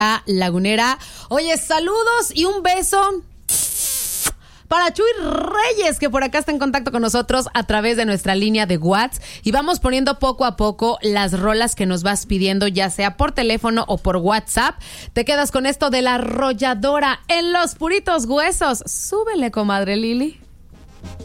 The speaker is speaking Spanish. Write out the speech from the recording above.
Lagunera. Oye, saludos y un beso para Chuy Reyes, que por acá está en contacto con nosotros a través de nuestra línea de WhatsApp, y vamos poniendo poco a poco las rolas que nos vas pidiendo, ya sea por teléfono o por WhatsApp. Te quedas con esto de La Arrolladora en los puritos huesos. Súbele, comadre Lili.